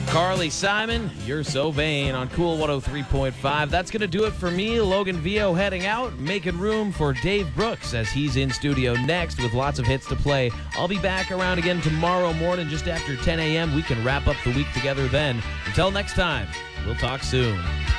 Carly Simon, You're So Vain on Cool 103.5. That's going to do it for me. Logan Vio heading out, making room for Dave Brooks as he's in studio next with lots of hits to play. I'll be back around again tomorrow morning just after 10 a.m. We can wrap up the week together then. Until next time, we'll talk soon.